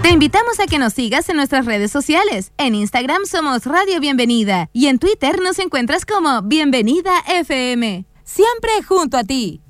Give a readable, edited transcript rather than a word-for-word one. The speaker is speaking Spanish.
Te invitamos a que nos sigas en nuestras redes sociales. En Instagram somos Radio Bienvenida y en Twitter nos encuentras como Bienvenida FM. Siempre junto a ti.